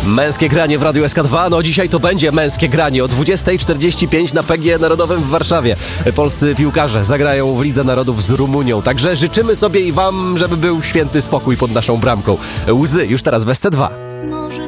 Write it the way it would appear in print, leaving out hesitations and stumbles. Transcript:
Męskie granie w Radiu SK2. No dzisiaj to będzie męskie granie o 20:45 na PGE Narodowym w Warszawie. Polscy piłkarze zagrają w Lidze Narodów z Rumunią. Także życzymy sobie i wam, żeby był święty spokój pod naszą bramką. Łzy już teraz w SC2.